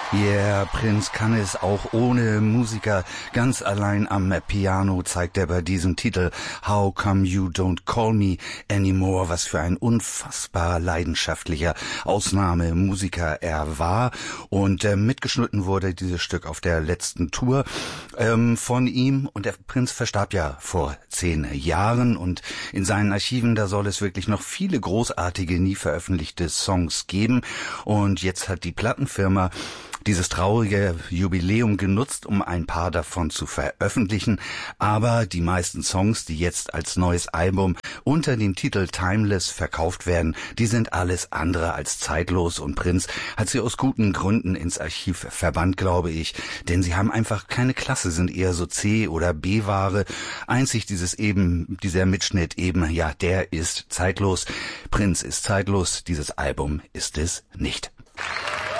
Yeah, Prince kann es auch ohne Musiker. Ganz allein am Piano zeigt er bei diesem Titel How Come You Don't Call Me Anymore, was für ein unfassbar leidenschaftlicher Ausnahmemusiker er war. Und mitgeschnitten wurde dieses Stück auf der letzten Tour von ihm. Und der Prinz verstarb ja vor 10 Jahren. Und in seinen Archiven, da soll es wirklich noch viele großartige, nie veröffentlichte Songs geben. Und jetzt hat die Plattenfirma dieses traurige Jubiläum genutzt, um ein paar davon zu veröffentlichen. Aber die meisten Songs, die jetzt als neues Album unter dem Titel Timeless verkauft werden, die sind alles andere als zeitlos. Und Prince hat sie aus guten Gründen ins Archiv verbannt, glaube ich. Denn sie haben einfach keine Klasse, sind eher so C- oder B-Ware. Einzig dieser Mitschnitt eben, ja, der ist zeitlos. Prince ist zeitlos, dieses Album ist es nicht.